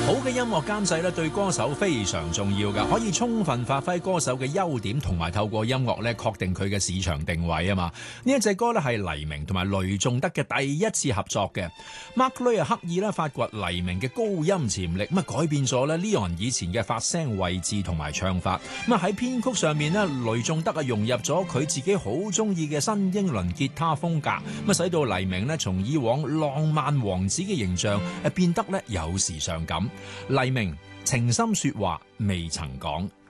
好嘅音樂監製咧，對歌手非常重要㗎，可以充分發揮歌手嘅優點，同埋透過音樂咧確定佢嘅市場定位啊嘛。呢一隻歌咧係黎明同埋雷頌德嘅第一次合作嘅。Mark Lee 刻意咧發掘黎明嘅高音潛力，咁啊改變咗咧 Leon 以前嘅發聲位置同埋唱法。咁啊喺編曲上面咧，雷頌德啊融入咗佢自己好中意嘅新英倫吉他風格，咁啊使到黎明咧從以往浪漫王子嘅形象變得咧有時尚感。黎明情深說話未曾講。